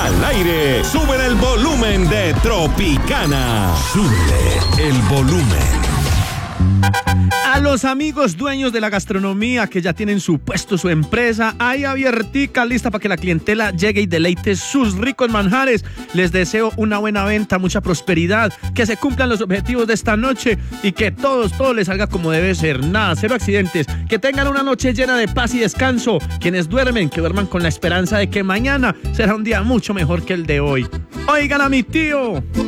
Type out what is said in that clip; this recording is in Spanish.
al aire. Sube el volumen de Tropicana. Sube el volumen. A los amigos dueños de la gastronomía que ya tienen su puesto, su empresa ahí abiertica, lista para que la clientela llegue y deleite sus ricos manjares, les deseo una buena venta, mucha prosperidad, que se cumplan los objetivos de esta noche y que todo les salga como debe ser. Nada, cero accidentes, que tengan una noche llena de paz y descanso. Quienes duermen, que duerman con la esperanza de que mañana será un día mucho mejor que el de hoy. Oigan a mi tío.